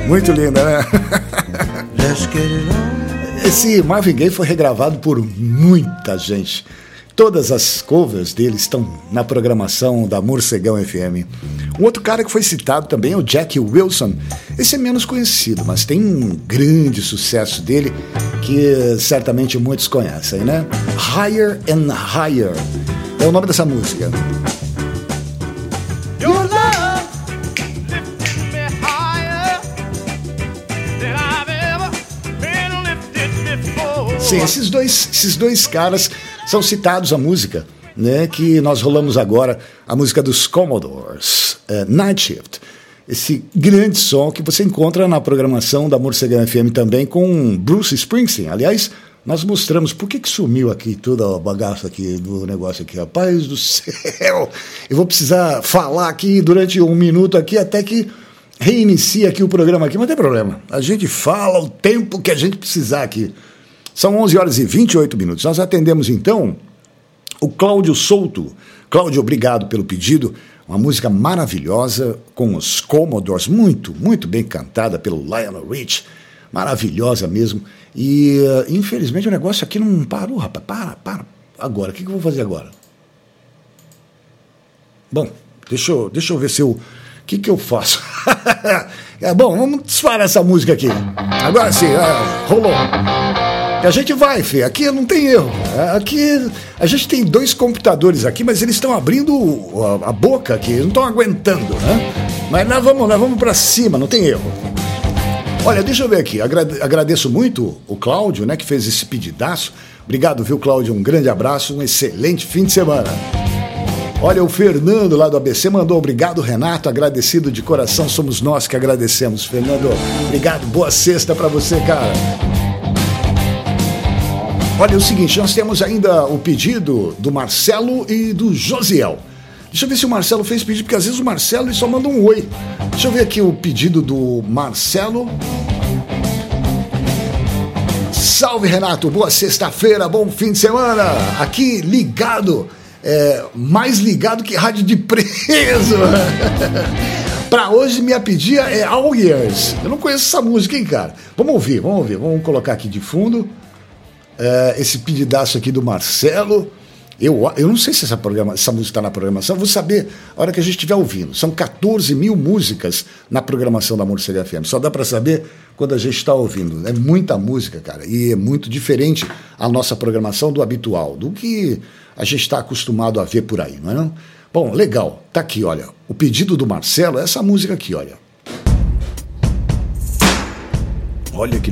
Muito linda, né? Esse Marvin Gaye foi regravado por muita gente. Todas as covers dele estão na programação da Morcegão FM. Um outro cara que foi citado também é o Jack Wilson. Esse é menos conhecido, mas tem um grande sucesso dele que certamente muitos conhecem, né? Higher and Higher é o nome dessa música. Sim, esses dois caras são citados a música, né, que nós rolamos agora, a música dos Commodores, Night Shift. Esse grande som que você encontra na programação da Morcegão FM também com Bruce Springsteen. Aliás, nós mostramos por que sumiu aqui toda a bagaça aqui do negócio aqui. Rapaz do céu, eu vou precisar falar aqui durante um minuto aqui até que reinicie aqui o programa aqui, mas não tem problema. A gente fala o tempo que a gente precisar aqui. São 11 horas e 28 minutos. Nós atendemos, então, o Cláudio Souto. Cláudio, obrigado pelo pedido. Uma música maravilhosa com os Commodores, muito, muito bem cantada pelo Lionel Rich. Maravilhosa mesmo. E, infelizmente, o negócio aqui não parou, rapaz. Para. Agora, o que eu vou fazer agora? Bom, deixa eu ver se eu... O que eu faço? Bom, vamos disparar essa música aqui. Agora sim, rolou. E a gente vai, Fê, aqui não tem erro. Aqui a gente tem 2 computadores aqui, mas eles estão abrindo a boca aqui, eles não estão aguentando, né? Mas nós vamos para cima, não tem erro. Olha, deixa eu ver aqui, agradeço muito o Cláudio, né, que fez esse pedidaço. Obrigado, viu, Cláudio? Um grande abraço, um excelente fim de semana. Olha, o Fernando lá do ABC mandou obrigado, Renato, agradecido de coração, somos nós que agradecemos, Fernando. Obrigado, boa sexta para você, cara. Olha, é o seguinte, nós temos ainda o pedido do Marcelo e do Josiel. Deixa eu ver se o Marcelo fez pedido, porque às vezes o Marcelo ele só manda um oi. Deixa eu ver aqui o pedido do Marcelo. Salve, Renato, boa sexta-feira, bom fim de semana. Aqui ligado, mais ligado que rádio de preso. Pra hoje minha pedia é All Years. Eu não conheço essa música, hein, cara? Vamos ouvir. Vamos colocar aqui de fundo. Esse pedidaço aqui do Marcelo. Eu não sei se essa música está na programação, vou saber a hora que a gente estiver ouvindo. São 14 mil músicas na programação da Morcegão FM. Só dá para saber quando a gente está ouvindo. É muita música, cara, e é muito diferente a nossa programação do habitual, do que a gente está acostumado a ver por aí, não é não? Bom, legal, tá aqui, olha, o pedido do Marcelo é essa música aqui, olha. Olha que